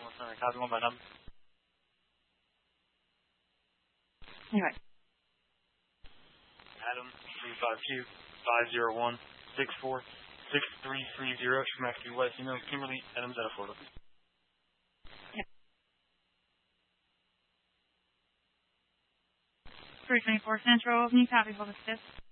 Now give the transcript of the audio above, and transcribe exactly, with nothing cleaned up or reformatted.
Center. Copy one by number. Anyway. Adam, three five two, five zero one, six four, six three three zero, Schenectady West. You know, Kimberly Adams out of Florida. three twenty-four Central, can you copy for the fifth?